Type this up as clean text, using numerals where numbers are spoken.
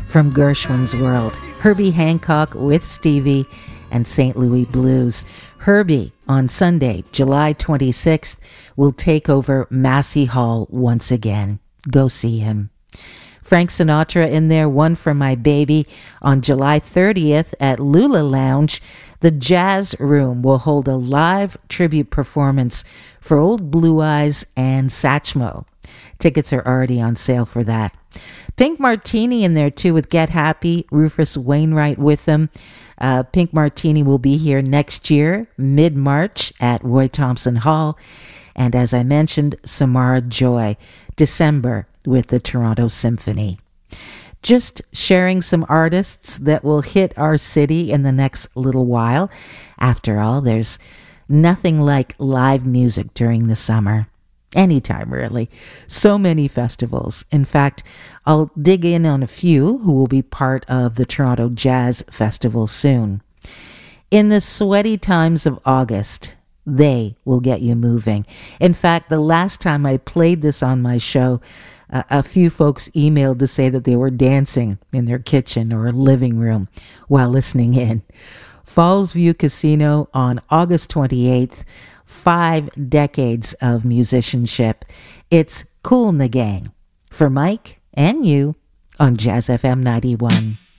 from Gershwin's World. Herbie Hancock with Stevie and St. Louis Blues. Herbie, on Sunday, July 26th, will take over Massey Hall once again. Go see him. Frank Sinatra in there, One for My Baby. On July 30th at Lula Lounge, the Jazz Room will hold a live tribute performance for Old Blue Eyes and Satchmo. Tickets are already on sale for that. Pink Martini in there too with Get Happy, Rufus Wainwright with them. Pink Martini will be here next year, mid-March at Roy Thompson Hall. And as I mentioned, Samara Joy, December with the Toronto Symphony. Just sharing some artists that will hit our city in the next little while. After all, there's nothing like live music during the summer. Anytime, really. So many festivals. In fact, I'll dig in on a few who will be part of the Toronto Jazz Festival soon. In the sweaty times of August, they will get you moving. In fact, the last time I played this on my show, a few folks emailed to say that they were dancing in their kitchen or living room while listening in. Falls View Casino on August 28th, 5 decades of musicianship. It's Kool and the Gang for Mike and you on Jazz FM 91.